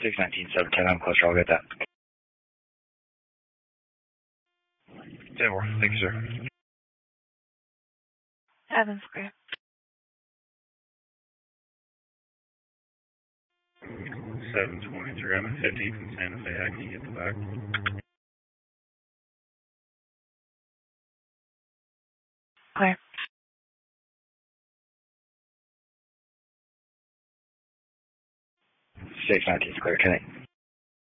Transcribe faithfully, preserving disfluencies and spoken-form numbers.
six nineteen, seven ten, I'm closer, I'll get that. ten four, thank you, sir. Evans Square. seven twenty-three, I'm at fifteen from Santa Fe, I can get the back. Clear. six nineteen, clear, connect.